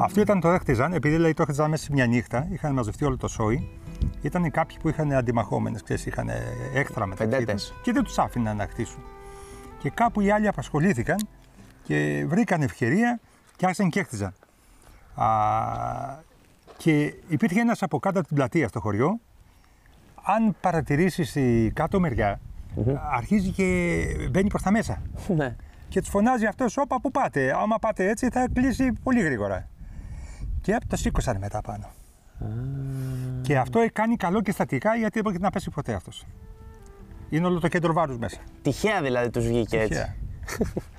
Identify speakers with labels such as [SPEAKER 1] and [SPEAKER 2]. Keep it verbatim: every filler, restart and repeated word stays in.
[SPEAKER 1] Αυτό ήταν το έχτιζαν, επειδή δηλαδή, το έχτιζαν μέσα σε μια νύχτα, είχαν μαζευτεί όλο το σόι. Ήταν κάποιοι που είχαν αντιμαχόμενες, ξέρεις, είχαν έχθρα μεταξύ τους και δεν τους άφηναν να χτίσουν. Και κάπου οι άλλοι απασχολήθηκαν και βρήκαν ευκαιρία και άρχισαν και έχτιζαν. Α, και υπήρχε ένας από κάτω από την πλατεία στο χωριό. Αν παρατηρήσεις η κάτω μεριά, mm-hmm. αρχίζει και μπαίνει προς τα μέσα.
[SPEAKER 2] Ναι.
[SPEAKER 1] Και τους φωνάζει αυτός, όπα, πού πάτε, άμα πάτε έτσι θα κλείσει πολύ γρήγορα. Και το σήκωσαν μετά πάνω. Mm. Και αυτό κάνει καλό και στατικά γιατί δεν πρόκειται να πέσει ποτέ αυτός. Είναι όλο το κέντρο βάρους μέσα.
[SPEAKER 2] Τυχαία δηλαδή τους βγήκε
[SPEAKER 1] Τυχαία.
[SPEAKER 2] έτσι.